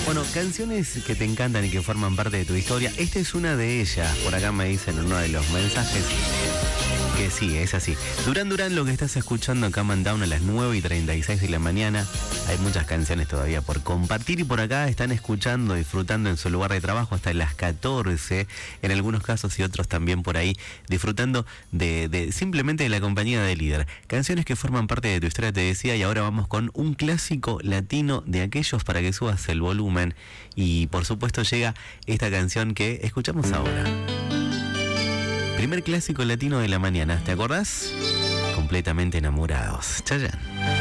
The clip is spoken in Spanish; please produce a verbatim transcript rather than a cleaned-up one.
Bueno, canciones que te encantan y que forman parte de tu historia. Esta es una de ellas. Por acá me dicen en uno de los mensajes que sí, es así. Duran Duran, lo que estás escuchando Come on Down a las nueve y treinta y seis de la mañana. Hay muchas canciones todavía por compartir y por acá están escuchando, disfrutando en su lugar de trabajo hasta las catorce, en algunos casos, y otros también por ahí, disfrutando de, de simplemente de la compañía de Líder. Canciones que forman parte de tu historia, te decía, y ahora vamos con un clásico latino de aquellos para que subas el volumen. Y por supuesto llega esta canción que escuchamos ahora. Primer clásico latino de la mañana, ¿te acordás? Completamente enamorados. Chayanne.